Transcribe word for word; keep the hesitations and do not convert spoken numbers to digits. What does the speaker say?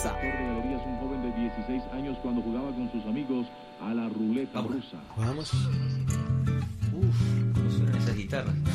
rusa. Es un joven de dieciséis años cuando jugaba con sus amigos a la ruleta Vamos. rusa. Vamos. Uf, cómo suenan esas guitarras.